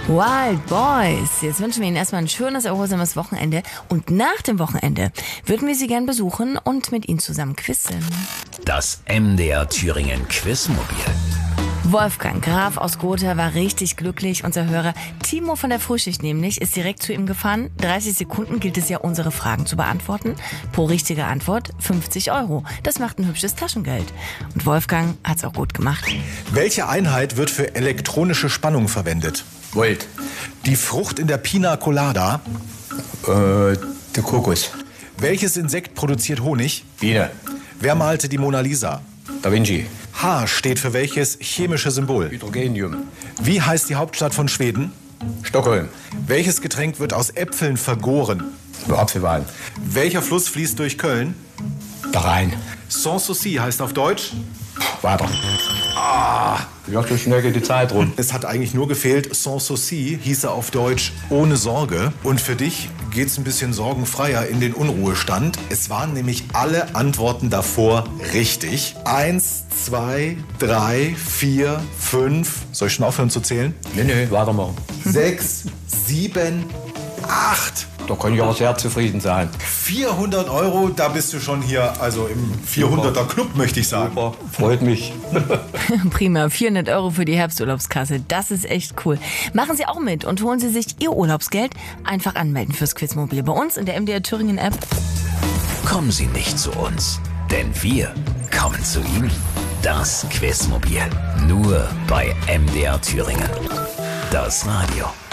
Wild Boys. Jetzt wünschen wir Ihnen erstmal ein schönes, erholsames Wochenende. Und nach dem Wochenende würden wir Sie gern besuchen und mit Ihnen zusammen quizzen. Das MDR Thüringen Quizmobil. Wolfgang Graf aus Gotha war richtig glücklich. Unser Hörer Timo von der Frühschicht nämlich ist direkt zu ihm gefahren. 30 Sekunden gilt es ja, unsere Fragen zu beantworten. Pro richtige Antwort 50 €. Das macht ein hübsches Taschengeld. Und Wolfgang hat's auch gut gemacht. Welche Einheit wird für elektronische Spannung verwendet? Volt. Die Frucht in der Pina Colada. Der Kokos. Welches Insekt produziert Honig? Biene. Wer malte die Mona Lisa? Da Vinci. H steht für welches chemische Symbol? Hydrogenium. Wie heißt die Hauptstadt von Schweden? Stockholm. Welches Getränk wird aus Äpfeln vergoren? Apfelwein. Welcher Fluss fließt durch Köln? Da Rhein. Sans souci heißt auf Deutsch? Weiter. Ja, so schnell geht die Zeit rum. Es hat eigentlich nur gefehlt, sans souci hieße auf Deutsch ohne Sorge. Und für dich geht's ein bisschen sorgenfreier in den Unruhestand. Es waren nämlich alle Antworten davor richtig. 1, 2, 3, 4, 5. Soll ich schon aufhören zu zählen? Nee, weitermachen. 6, 7, 8. Da kann ich aber sehr zufrieden sein. 400 €, da bist du schon hier, also im 400er Club, möchte ich sagen. Super, freut mich. Prima, 400 € für die Herbsturlaubskasse. Das ist echt cool. Machen Sie auch mit und holen Sie sich Ihr Urlaubsgeld. Einfach anmelden fürs Quizmobil bei uns in der MDR Thüringen App. Kommen Sie nicht zu uns, denn wir kommen zu Ihnen. Das Quizmobil. Nur bei MDR Thüringen. Das Radio.